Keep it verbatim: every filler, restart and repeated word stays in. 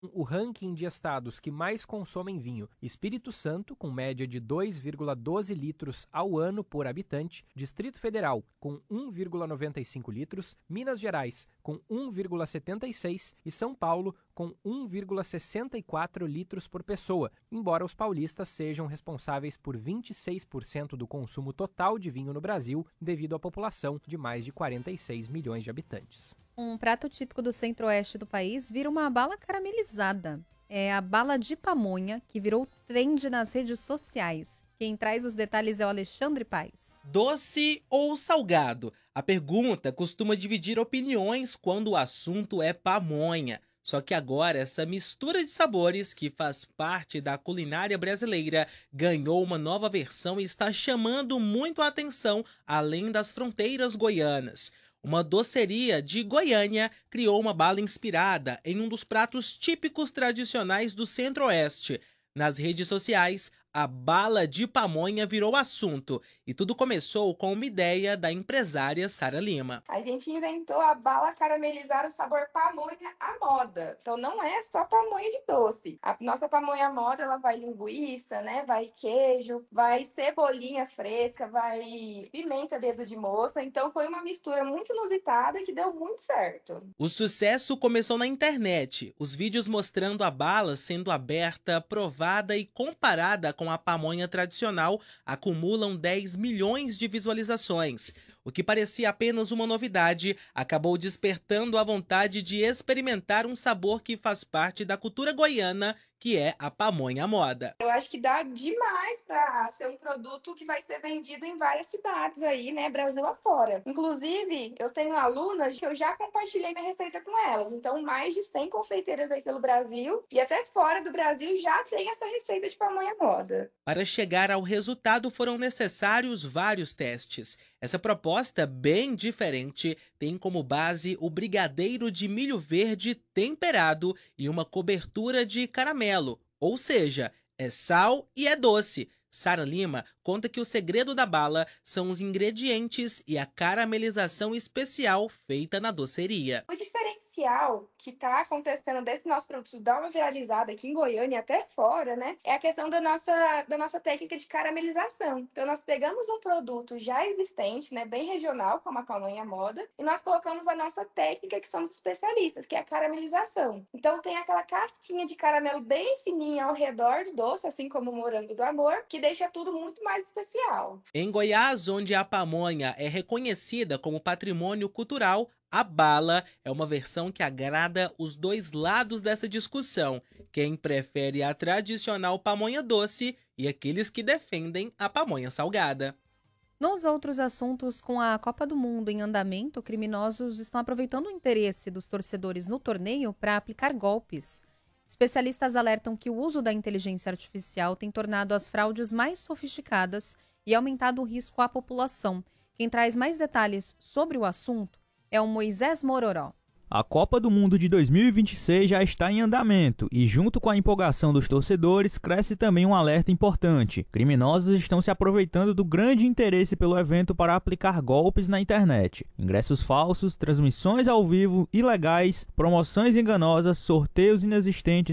O ranking de estados que mais consomem vinho: Espírito Santo, com média de dois vírgula doze litros ao ano por habitante, Distrito Federal, com um vírgula noventa e cinco litros, Minas Gerais, com um vírgula setenta e seis e São Paulo, com um vírgula sessenta e quatro litros por pessoa, embora os paulistas sejam responsáveis por vinte e seis por cento do consumo total de vinho no Brasil, devido à população de mais de quarenta e seis milhões de habitantes. Um prato típico do centro-oeste do país vira uma bala caramelizada. É a bala de pamonha, que virou trend nas redes sociais. Quem traz os detalhes é o Alexandre Paes. Doce ou salgado? A pergunta costuma dividir opiniões quando o assunto é pamonha. Só que agora essa mistura de sabores, que faz parte da culinária brasileira, ganhou uma nova versão e está chamando muito a atenção além das fronteiras goianas. Uma doceria de Goiânia criou uma bala inspirada em um dos pratos típicos tradicionais do Centro-Oeste. Nas redes sociais, a bala de pamonha virou assunto e tudo começou com uma ideia da empresária Sara Lima. A gente inventou a bala caramelizada sabor pamonha à moda. Então não é só pamonha de doce. A nossa pamonha à moda, ela vai linguiça, né? Vai queijo, vai cebolinha fresca, vai pimenta dedo de moça. Então foi uma mistura muito inusitada que deu muito certo. O sucesso começou na internet. Os vídeos mostrando a bala sendo aberta, provada e comparada com a pamonha tradicional acumulam dez milhões de visualizações. O que parecia apenas uma novidade acabou despertando a vontade de experimentar um sabor que faz parte da cultura goiana, que é a pamonha à moda. Eu acho que dá demais para ser um produto que vai ser vendido em várias cidades aí, né, Brasil afora. Inclusive, eu tenho alunas que eu já compartilhei minha receita com elas. Então, mais de cem confeiteiras aí pelo Brasil e até fora do Brasil já tem essa receita de pamonha à moda. Para chegar ao resultado foram necessários vários testes. Essa proposta, bem diferente, tem como base o brigadeiro de milho verde temperado e uma cobertura de caramelo, ou seja, é sal e é doce. Sara Lima conta que o segredo da bala são os ingredientes e a caramelização especial feita na doceria. O diferencial que está acontecendo desse nosso produto dar uma viralizada aqui em Goiânia e até fora, né, é a questão da nossa, da nossa técnica de caramelização. Então nós pegamos um produto já existente, né, bem regional, como a pamonha à moda, e nós colocamos a nossa técnica que somos especialistas, que é a caramelização. Então tem aquela casquinha de caramelo bem fininha ao redor do doce, assim como o morango do amor, que deixa tudo muito mais especial. Em Goiás, onde a pamonha é reconhecida como patrimônio cultural, a bala é uma versão que agrada os dois lados dessa discussão. Quem prefere a tradicional pamonha doce e aqueles que defendem a pamonha salgada. Nos outros assuntos, com a Copa do Mundo em andamento, criminosos estão aproveitando o interesse dos torcedores no torneio para aplicar golpes. Especialistas alertam que o uso da inteligência artificial tem tornado as fraudes mais sofisticadas e aumentado o risco à população. Quem traz mais detalhes sobre o assunto é o Moisés Mororó. A Copa do Mundo de dois mil e vinte e seis já está em andamento e, junto com a empolgação dos torcedores, cresce também um alerta importante. Criminosos estão se aproveitando do grande interesse pelo evento para aplicar golpes na internet. Ingressos falsos, transmissões ao vivo ilegais, promoções enganosas, sorteios inexistentes